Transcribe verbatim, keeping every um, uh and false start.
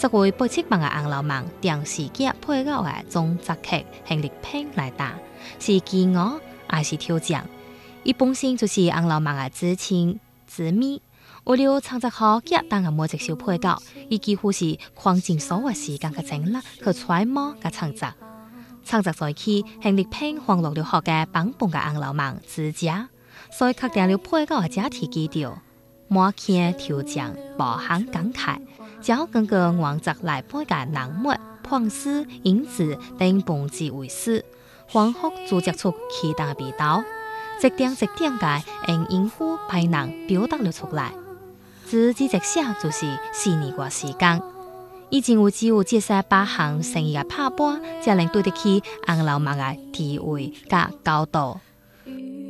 这位八七万嘅红楼梦电视剧配角嘅总作客向日平来打，是饥饿还是挑战？伊本身就是红楼梦嘅知青知咪，为了创作好剧当嘅每一首配角，伊几乎是狂尽所有時間嘅精力去揣摩嘅創作。創作在起，向日平放落了學嘅版本嘅紅樓夢之家，所以確定了配角嘅主題基調。滿腔挑戰，無限感慨，只好根據原則來背嘅人物、判詞、影子等本質為史，反覆組織出其他嘅味道，一點一點嘅用音符排能表達了出來。自己直寫就是四年嘅時間，以前有只有這些八項生意嘅拍板，才能對得起紅樓夢嘅地位甲高度。